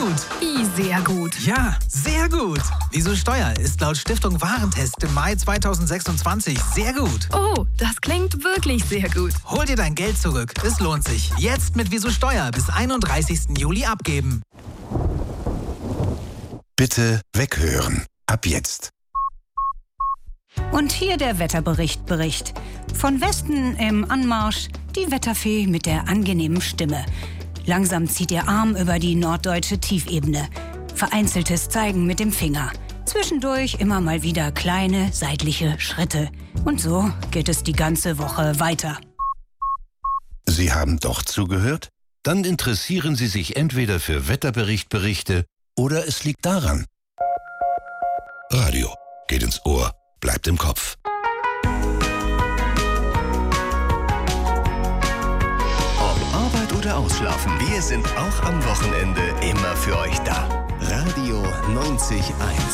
gut. Wie sehr gut? Ja, sehr gut. Wieso Steuer ist laut Stiftung Warentest im Mai 2026 sehr gut. Oh, das klingt wirklich sehr gut. Hol dir dein Geld zurück. Es lohnt sich. Jetzt mit Wieso Steuer bis 31. Juli abgeben. Bitte weghören. Ab jetzt. Und hier der Wetterbericht. Von Westen im Anmarsch die Wetterfee mit der angenehmen Stimme. Langsam zieht ihr Arm über die norddeutsche Tiefebene. Vereinzeltes Zeigen mit dem Finger. Zwischendurch immer mal wieder kleine seitliche Schritte. Und so geht es die ganze Woche weiter. Sie haben doch zugehört? Dann interessieren Sie sich entweder für Wetterberichte oder es liegt daran. Radio geht ins Ohr, bleibt im Kopf. Ob Arbeit oder Ausschlafen, wir sind auch am Wochenende immer für euch da. Radio 90.1